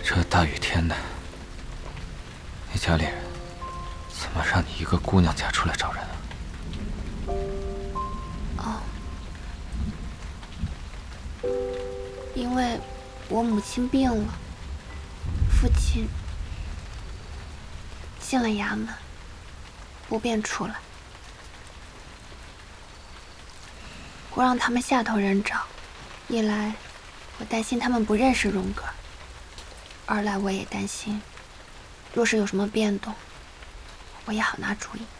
这大雨天的，你家里人怎么让你一个姑娘家出来找人啊？ 哦，因为我母亲病了，父亲进了衙门，不便出来。我让他们下头人找，一来我担心他们不认识荣格，二来我也担心，若是有什么变动，我也好拿主意。